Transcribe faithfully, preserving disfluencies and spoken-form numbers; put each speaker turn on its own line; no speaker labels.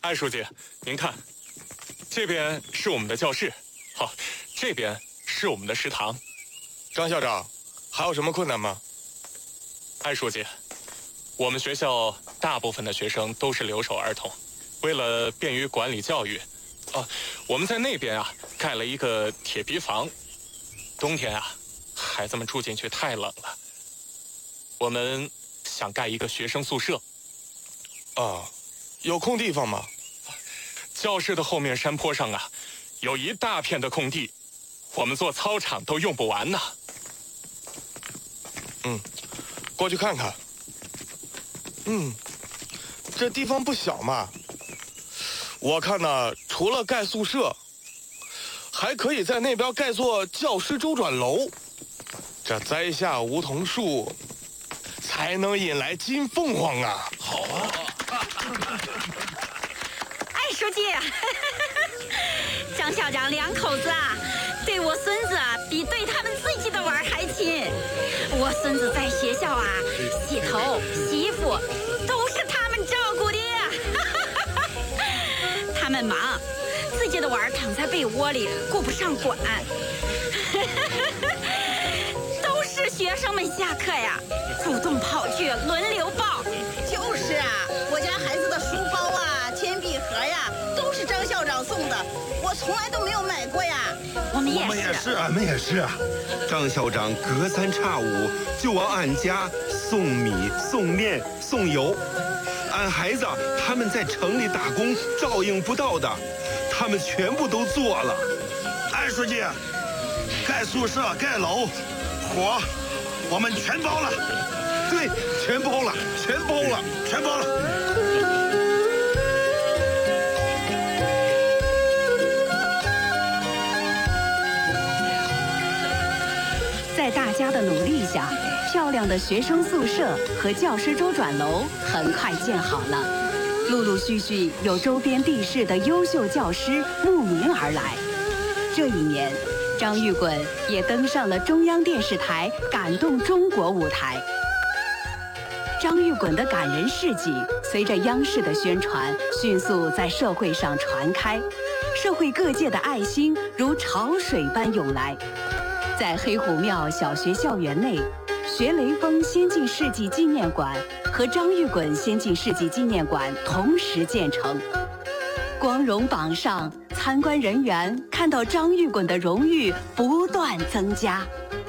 艾书记，您看，这边是我们的教室，好，这边是我们的食堂。
张校长，还有什么困难吗？
艾书记，我们学校大部分的学生都是留守儿童，为了便于管理教育，啊，我们在那边啊盖了一个铁皮房，冬天啊，孩子们住进去太冷了，我们想盖一个学生宿舍。
啊，有空地方吗？
教室的后面山坡上啊，有一大片的空地，我们做操场都用不完呢。
嗯，过去看看。嗯，这地方不小嘛。我看呢，除了盖宿舍，还可以在那边盖座教师周转楼。这栽下梧桐树，才能引来金凤凰啊！
好啊！
艾书记，张校长两口子啊，对我孙子啊，比对他们自己的娃儿还亲。我孙子在学校啊，洗头、洗衣服，都是他们照顾的。他们忙，自己的娃儿躺在被窝里，顾不上管。都是学生们下课呀，主动跑去轮流抱。
就是啊，我家孩子的书包啊、铅笔盒呀，都是张校长送的，我从来都没有买过呀。
我们也是，
我们也是，俺们也是啊。张校长隔三差五就往俺家送米、送面、送油。俺孩子他们在城里打工，照应不到的，他们全部都做了。
艾书记，盖宿舍、盖楼，活我们全包了。
对，全包了，全包了，
全包了。
在大家的努力下，漂亮的学生宿舍和教师周转楼很快建好了。陆陆续续有周边地市的优秀教师慕名而来。这一年，张玉滚也登上了中央电视台《感动中国》舞台。张玉滚的感人事迹随着央视的宣传，迅速在社会上传开，社会各界的爱心如潮水般涌来。在黑虎庙小学校园内，学雷锋先进事迹纪念馆和张玉滚先进事迹纪念馆同时建成。光荣榜上，参观人员看到张玉滚的荣誉不断增加。